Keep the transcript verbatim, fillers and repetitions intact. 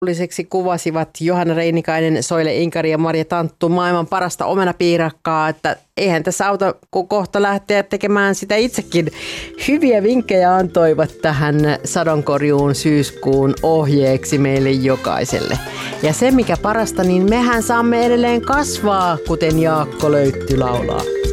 Liseksi kuvasivat Johanna Reinikainen, Soile Inkari ja Marja Tanttu maailman parasta omenapiirakkaa, että eihän tässä auta, kun kohta lähteä tekemään sitä itsekin. Hyviä vinkkejä antoivat tähän sadonkorjuun syyskuun ohjeeksi meille jokaiselle. Ja se mikä parasta, niin mehän saamme edelleen kasvaa, kuten Jaakko Löytty laulaa.